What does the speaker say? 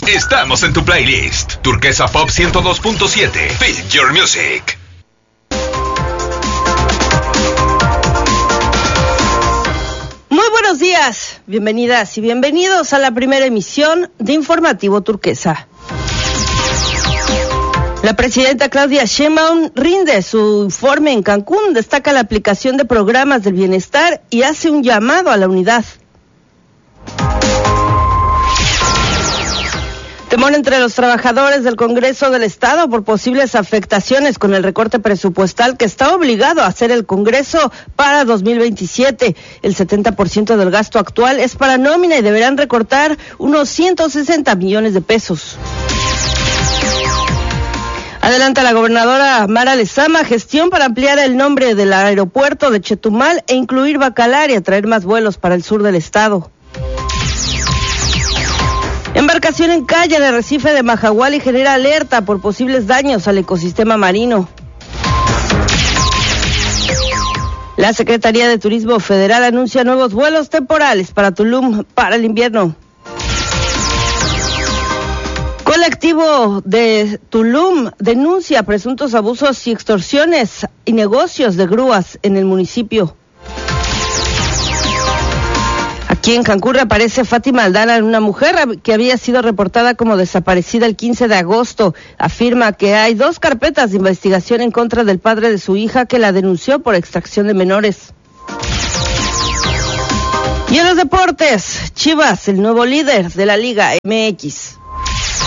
Estamos en tu playlist. Turquesa Pop 102.7. Feel your music. Muy buenos días, bienvenidas y bienvenidos a la primera emisión de Informativo Turquesa. La presidenta Claudia Sheinbaum rinde su informe en Cancún, destaca la aplicación de programas del bienestar y hace un llamado a la unidad. Temor entre los trabajadores del Congreso del Estado por posibles afectaciones con el recorte presupuestal que está obligado a hacer el Congreso para 2027. El 70% del gasto actual es para nómina y deberán recortar unos 160 millones de pesos. Adelanta la gobernadora Mara Lezama gestión para ampliar el nombre del aeropuerto de Chetumal e incluir Bacalar y atraer más vuelos para el sur del estado. Embarcación en calle en el arrecife de Majahual y genera alerta por posibles daños al ecosistema marino. La Secretaría de Turismo Federal anuncia nuevos vuelos temporales para Tulum para el invierno. Colectivo de Tulum denuncia presuntos abusos y extorsiones y negocios de grúas en el municipio. Aquí en Cancún reaparece Fátima Aldana, una mujer que había sido reportada como desaparecida el 15 de agosto. Afirma que hay 2 carpetas de investigación en contra del padre de su hija que la denunció por extracción de menores. Y en los deportes, Chivas, el nuevo líder de la Liga MX.